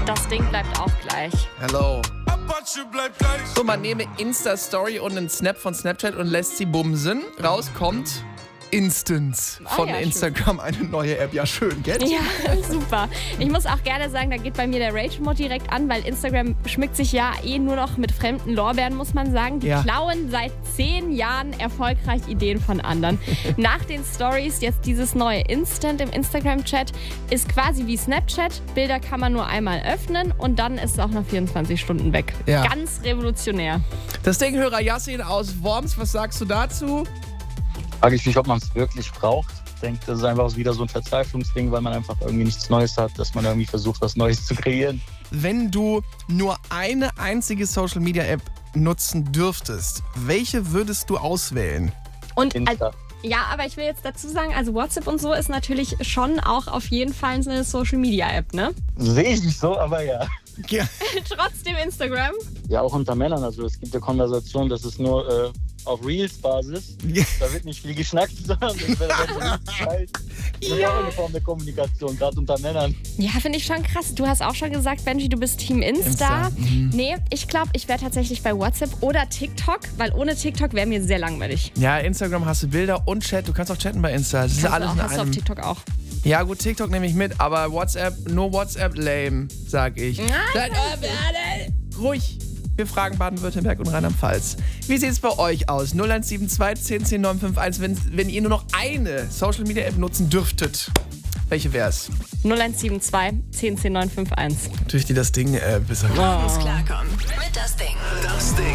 Das Ding bleibt auch gleich. Hello. So, man nehme Insta-Story und einen Snap von Snapchat und lässt sie bumsen. Rauskommt Instance von Instagram, eine neue App. Ja, schön, gell? Ja, super. Ich muss auch gerne sagen, da geht bei mir der Rage-Mod direkt an, weil Instagram schmückt sich ja nur noch mit fremden Lorbeeren, muss man sagen. Die klauen seit 10 Jahren erfolgreich Ideen von anderen. Nach den Stories jetzt dieses neue Instant im Instagram-Chat ist quasi wie Snapchat. Bilder kann man nur einmal öffnen und dann ist es auch nach 24 Stunden weg. Ja. Ganz revolutionär. Das Ding-Hörer Yassin aus Worms, was sagst du dazu? Frage ich mich, ob man es wirklich braucht. Ich denke, das ist einfach wieder so ein Verzweiflungsding, weil man einfach irgendwie nichts Neues hat, dass man irgendwie versucht, was Neues zu kreieren. Wenn du nur eine einzige Social-Media-App nutzen dürftest, welche würdest du auswählen? Und Insta. ja, aber ich will jetzt dazu sagen, also WhatsApp und so ist natürlich schon auch auf jeden Fall eine Social-Media-App, ne? Sehe ich nicht so, aber ja. Ja. Trotzdem Instagram. Ja, auch unter Männern. Also es gibt ja Konversationen, das ist nur auf Reels-Basis. Ja. Da wird nicht viel geschnackt, sondern das wäre auch eine Form der Kommunikation, gerade unter Männern. Ja, finde ich schon krass. Du hast auch schon gesagt, Benji, du bist Team Insta. Nee, ich glaube, ich wäre tatsächlich bei WhatsApp oder TikTok, weil ohne TikTok wäre mir sehr langweilig. Ja, Instagram hast du Bilder und Chat. Du kannst auch chatten bei Insta. Das ist ja alles in Hast du auf einem. TikTok auch. Ja gut, TikTok nehme ich mit, aber WhatsApp, nur WhatsApp lame, sag ich. Ruhig. Wir fragen Baden-Württemberg und Rheinland-Pfalz. Wie sieht es bei euch aus? 0172 10 10 951, wenn ihr nur noch eine Social-Media-App nutzen dürftet. Welche wär's? 0172 10 10 951. Natürlich die Das Ding-App. Muss klarkommen mit Das Ding. Das Ding.